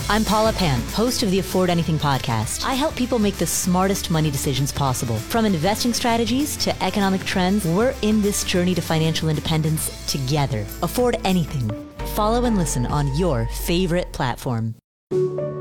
I'm Paula Pan, host of the Afford Anything podcast. I help people make the smartest money decisions possible. From investing strategies to economic trends, we're in this journey to financial independence together. Afford Anything. Follow and listen on your favorite platform.